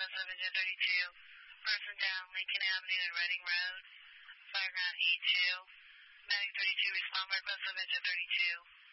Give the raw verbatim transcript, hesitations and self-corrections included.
Bus Division thirty-two. Person down Lincoln Avenue and Reading Road. Fireground E two. Medic thirty-two, respond by Bus Division thirty-two.